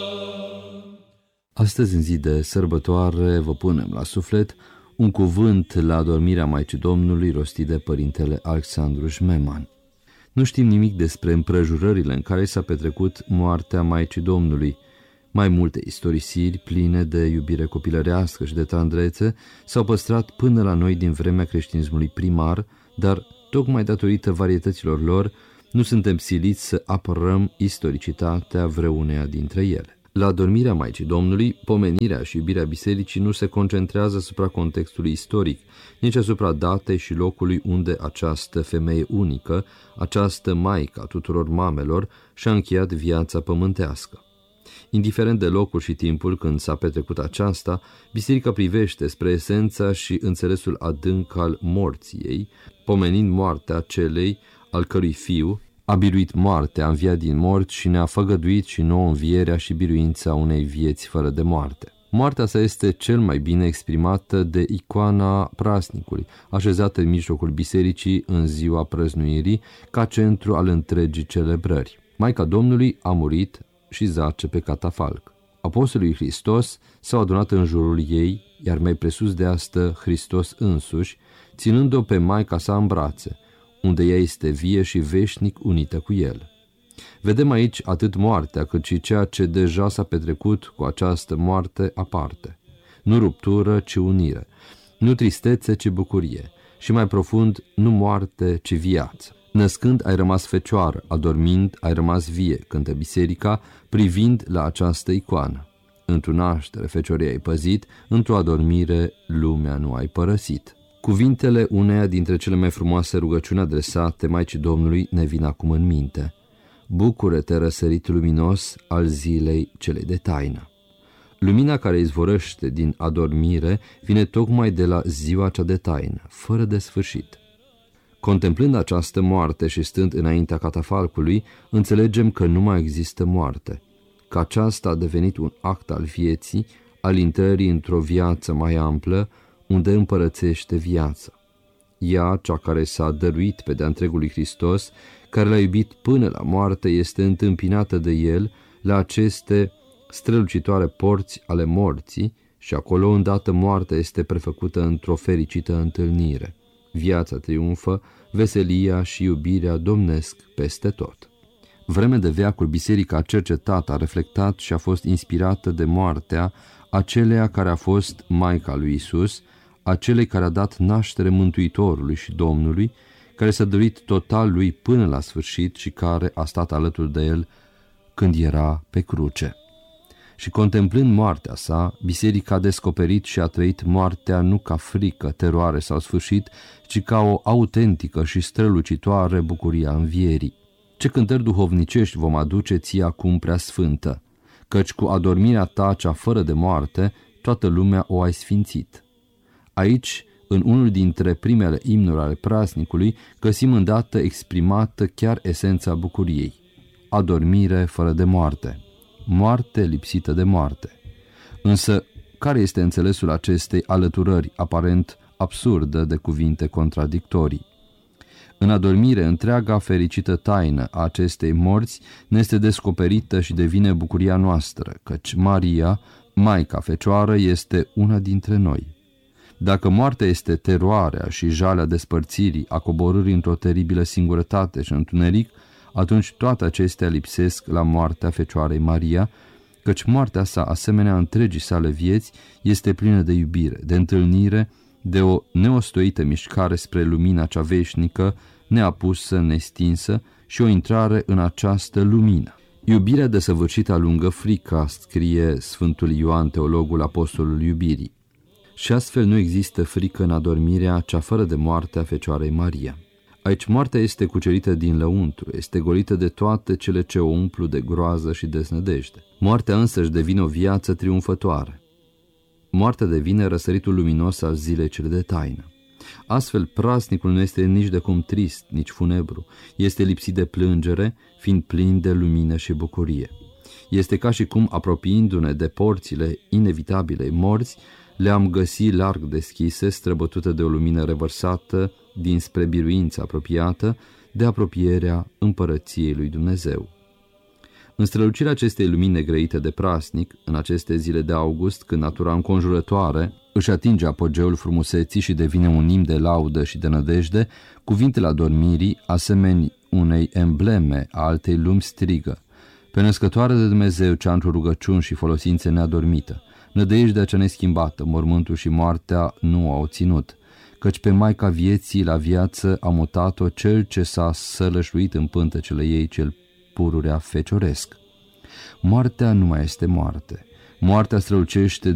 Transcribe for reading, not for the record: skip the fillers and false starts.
Astăzi, în zi de sărbătoare, vă punem la suflet un cuvânt la adormirea Maicii Domnului rostit de părintele Alexandru Șmeman. Nu știm nimic despre împrejurările în care s-a petrecut moartea Maicii Domnului. Mai multe istorisiri pline de iubire copilărească și de tandrețe s-au păstrat până la noi din vremea creștinismului primar, dar, tocmai datorită varietăților lor, nu suntem siliți să apărăm istoricitatea vreuneia dintre ele. La adormirea Maicii Domnului, pomenirea și iubirea bisericii nu se concentrează asupra contextului istoric, nici asupra datei și locului unde această femeie unică, această maică a tuturor mamelor, și-a încheiat viața pământească. Indiferent de locul și timpul când s-a petrecut aceasta, biserica privește spre esența și înțelesul adânc al morții ei, pomenind moartea celei al cărui fiu a biruit moartea, a înviat din morți și ne-a făgăduit și nouă învierea și biruința unei vieți fără de moarte. Moartea sa este cel mai bine exprimată de icoana prasnicului, așezată în mijlocul bisericii în ziua prăznuirii, ca centru al întregii celebrări. Maica Domnului a murit și zace pe catafalc. Apostolii Hristos s-au adunat în jurul ei, iar mai presus de asta Hristos însuși, ținând-o pe Maica sa în brațe, unde ea este vie și veșnic unită cu el. Vedem aici atât moartea, cât și ceea ce deja s-a petrecut cu această moarte aparte. Nu ruptură, ci unire. Nu tristețe, ci bucurie. Și mai profund, nu moarte, ci viață. Născând ai rămas fecioară, adormind ai rămas vie, cântă biserica, privind la această icoană. Într-o naștere feciorie ai păzit, într-o adormire lumea nu ai părăsit. Cuvintele uneia dintre cele mai frumoase rugăciuni adresate Maicii Domnului ne vin acum în minte. Bucură-te, răsărit luminos al zilei celei de taină. Lumina care izvorăște din adormire vine tocmai de la ziua cea de taină, fără de sfârșit. Contemplând această moarte și stând înaintea catafalcului, înțelegem că nu mai există moarte, că aceasta a devenit un act al vieții, al intrării într-o viață mai amplă, unde împărățește viața. Ea, cea care s-a dăruit pe de-a întregului Hristos, care l-a iubit până la moarte, este întâmpinată de el la aceste strălucitoare porți ale morții și acolo îndată moartea este prefăcută într-o fericită întâlnire. Viața triumfă, veselia și iubirea domnesc peste tot. Vreme de veacuri, biserica a cercetat, a reflectat și a fost inspirată de moartea aceleia care a fost Maica lui Iisus, acelei care a dat naștere Mântuitorului și Domnului, care s-a dăruit total lui până la sfârșit și care a stat alături de el când era pe cruce. Și contemplând moartea sa, biserica a descoperit și a trăit moartea nu ca frică, teroare sau sfârșit, ci ca o autentică și strălucitoare bucurie a învierii. Ce cântări duhovnicești vom aduce ție acum, Preasfântă, căci cu adormirea ta cea fără de moarte, toată lumea o ai sfințit. Aici, în unul dintre primele imnuri ale praznicului, găsim îndată exprimată chiar esența bucuriei. Adormire fără de moarte. Moarte lipsită de moarte. Însă, care este înțelesul acestei alăturări aparent absurdă de cuvinte contradictorii? În adormire, întreaga fericită taină a acestei morți ne este descoperită și devine bucuria noastră, căci Maria, Maica Fecioară, este una dintre noi. Dacă moartea este teroarea și jalea despărțirii, a coborârii într-o teribilă singurătate și întuneric, atunci toate acestea lipsesc la moartea Fecioarei Maria, căci moartea sa, asemenea întregii sale vieți, este plină de iubire, de întâlnire, de o neostoită mișcare spre lumina cea veșnică, neapusă, nestinsă și o intrare în această lumină. Iubirea desăvârșită alungă frica, scrie Sfântul Ioan, teologul, apostolul iubirii. Și astfel nu există frică în adormirea cea fără de moarte a Fecioarei Maria. Aici moartea este cucerită din lăuntru, este golită de toate cele ce o umplu de groază și deznădejde. Moartea însăși devine o viață triumfătoare. Moartea devine răsăritul luminos al zilei cele de taină. Astfel, praznicul nu este nici de cum trist, nici funebru, este lipsit de plângere, fiind plin de lumină și bucurie. Este ca și cum, apropiindu-ne de porțile inevitabilei morți, le-am găsit larg deschise, străbătute de o lumină revărsată dinspre biruința apropiată de apropierea împărăției lui Dumnezeu. În strălucirea acestei lumini negrăite de prasnic, în aceste zile de august, când natura înconjurătoare își atinge apogeul frumuseții și devine un imn de laudă și de nădejde, cuvintele adormirii, asemeni unei embleme a altei lumi, strigă: pe născătoare de Dumnezeu, cea într-o rugăciuni și folosințe neadormită, nădejdea cea neschimbată, mormântul și moartea nu au ținut, căci pe Maica vieții la viață a mutat-o cel ce s-a sălășluit în pântecele ei cel pururea fecioresc. Moartea nu mai este moarte. Moartea strălucește